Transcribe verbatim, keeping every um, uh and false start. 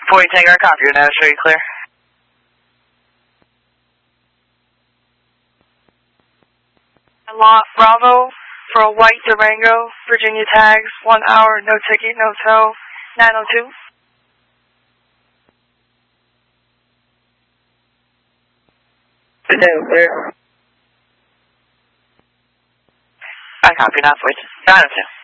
forty Tango, copy your now, show you clear. Lot Bravo for a white Durango, Virginia tags, one hour, no ticket, no tow, nine oh two. Tango, clear. I copy now, forty nine oh two.